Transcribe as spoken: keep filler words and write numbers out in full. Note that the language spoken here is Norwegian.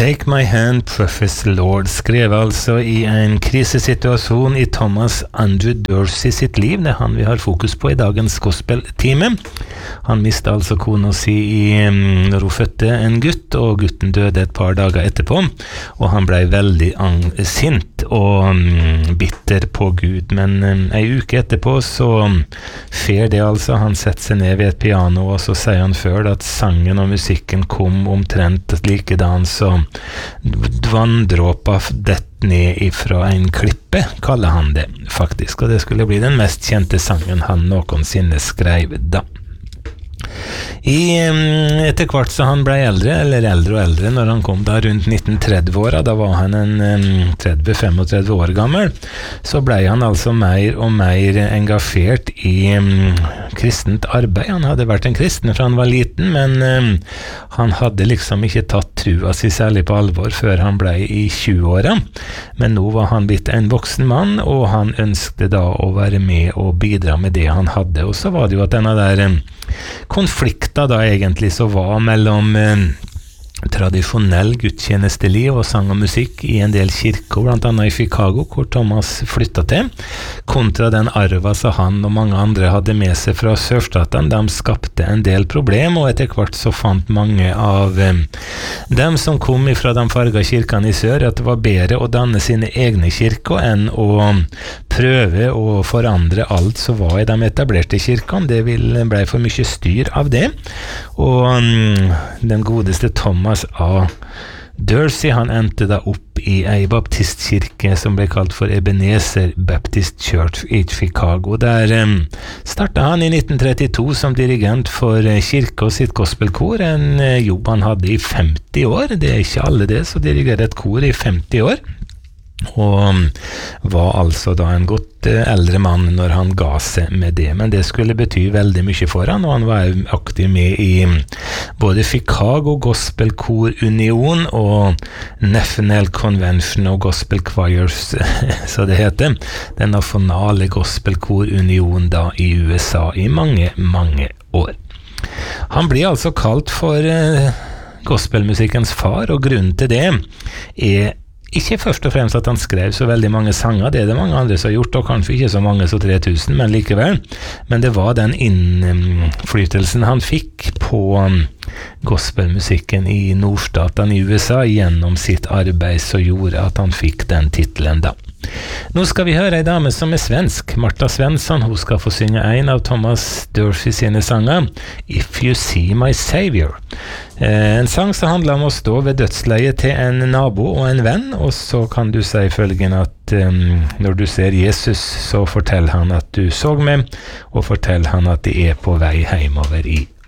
Take My Hand, Preface Lord, skrevet altså i en krisesituasjon i Thomas Andrew Dorsey sitt liv. Det er han vi har fokus på i dagens gospel-time. Han mistet altså kona si i, når hun fødte en gutt, og gutten døde et par dager etterpå, og han ble veldig sint og um, bitter på Gud. Men um, en uke etterpå så fer det altså, han setter seg ned ved et piano, og så sier han før at sangen og musikken kom omtrent likedan, så vanndråpa dett ned ifra en klippe, kaller han det faktisk, og det skulle bli den mest kjente sangen han noensinne skrev da. I, etter hvert så han ble eldre, eller eldre og eldre, når han kom da rundt nitten tretti-åra, da var han en tretti til femogtretti år gammel, så ble han altså mer og mer engasjert i um, kristent arbeid. Han hadde vært en kristen fra han var liten, men um, han hadde liksom ikke tatt trua si særlig på alvor før han ble i tjue-åra. Men nå var han blitt en voksen mann, og han ønsket da å være med og bidra med det han hadde. Og så var det jo at denne der um, konflikta da egentlig så var mellom eh, tradisjonell gudstjenesteliv og sang og musikk i en del kirker, blant annet i Chicago, hvor Thomas flyttet til, kontra den arva som han og mange andre hadde med seg fra sørstaten. De skapte en del problem, og etter hvert så fant mange av eh, dem som kom fra de farga kirkene i sør, at det var bedre å danne sine egne kirker enn å prøve å forandre alt som var i de etablerte kirkene. Det ble for mye styr av det, og um, den godeste Thomas A. Dorsey, han endte da opp i ei baptistkirke som ble kalt for Ebenezer Baptist Church i Chicago. Der um, startet han i nitten trettito som dirigent for uh, kirke og sitt gospelkor, en uh, jobb han hadde i femti år. Det er ikke alle det, så dirigerer et kor i femti år. Og var altså da en godt eldre mann når han ga seg med det, men det skulle bety veldig mye for han, og han var aktiv med i både Chicago Gospel Kor Union og National Convention of Gospel Choirs, så det heter, den nasjonale Gospel Kor Union da i U S A i mange, mange år. Han blir altså kalt for uh, gospelmusikkens far, og grunnen til det er ikke først og fremst at han skrev så veldig mange sanger, det er det mange andre som har gjort, og kanskje ikke så mange så tre tusen, men likevel. Men det var den innflytelsen han fikk på gospelmusikken i nordstatene i U S A gjennom sitt arbeid som gjorde at han fikk den titelen da. Nå skal vi høre en dame som er svensk, Martha Svensson. Hun skal få synge en av Thomas Dorsey sine sanger, If You See My Savior. Eh, en sang som handler om å stå ved dødsleiet til en nabo og en venn, og så kan du si følgende at um, når du ser Jesus, så fortell han at du så meg, og fortell han at de er på vei hjemover i